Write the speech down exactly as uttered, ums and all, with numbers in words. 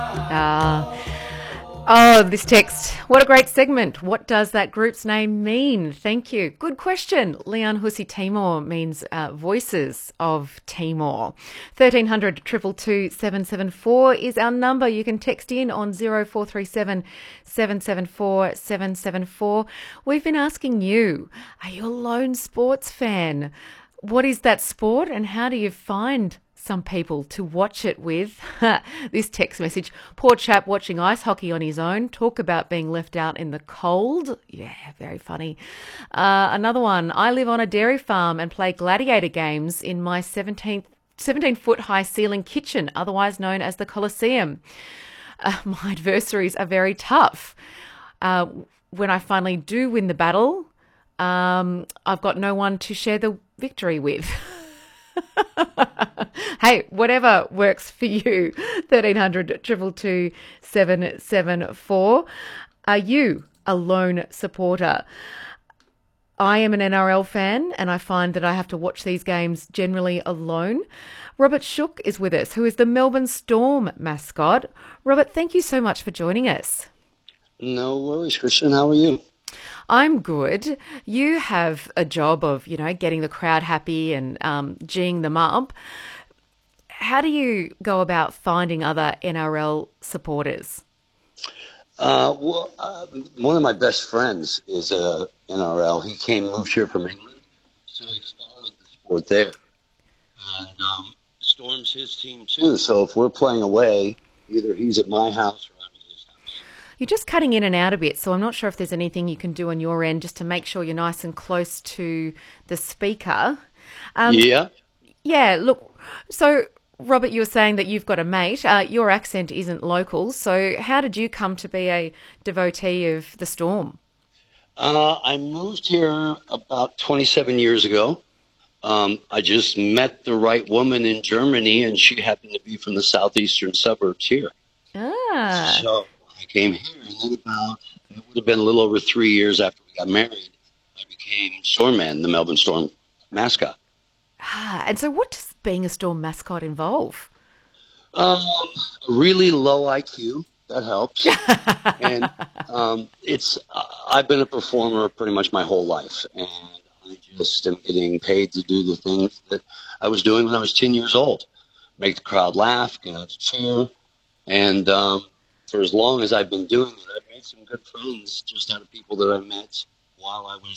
Ah. Oh, this text. What a great segment. What does that group's name mean? Thank you. Good question. Leon Hussey Timor means uh, Voices of Timor. thirteen hundred, two two two, seven seven four is our number. You can text in on zero four three seven, seven seven four, seven seven four. We've been asking you, are you a lone sports fan? What is that sport and how do you find some people to watch it with? This text message: poor chap watching ice hockey on his own. Talk about being left out in the cold. Yeah, very funny. Uh, another one: I live on a dairy farm and play gladiator games in my seventeenth, seventeen foot high ceiling kitchen, otherwise known as the Colosseum. Uh, my adversaries are very tough. Uh, when I finally do win the battle, um, I've got no one to share the victory with. Hey, whatever works for you. thirteen hundred, two two two, seven seven four. Are you a lone supporter? I am an N R L fan and I find that I have to watch these games generally alone. Robert Shook is with us, who is the Melbourne Storm mascot. Robert, thank you so much for joining us. No worries, Christian. How are you? I'm good. You have a job of, you know, getting the crowd happy and um, geeing them up. How do you go about finding other N R L supporters? Uh, well, uh, one of my best friends is a N R L. He came, moved here from England, so he followed the sport there. And um, Storm's his team too. So if we're playing away, either he's at my house or I'm at his house. You're just cutting in and out a bit, so I'm not sure if there's anything you can do on your end just to make sure you're nice and close to the speaker. Um, Yeah. yeah, look, so Robert, you were saying that you've got a mate. Uh, your accent isn't local, so how did you come to be a devotee of the Storm? Uh, I moved here about twenty-seven years ago. Um, I just met the right woman in Germany, and she happened to be from the southeastern suburbs here. Ah, So I came here, and then about, it would have been a little over three years after we got married, I became Stormman, the Melbourne Storm mascot. ah, and so what does being a Storm mascot involve? Um, Really low I Q, that helps. And um, it's, uh, I've been a performer pretty much my whole life, and I just am getting paid to do the things that I was doing when I was ten years old. Make the crowd laugh, get out to cheer, and um, for as long as I've been doing it, I've made some good friends just out of people that I met while I was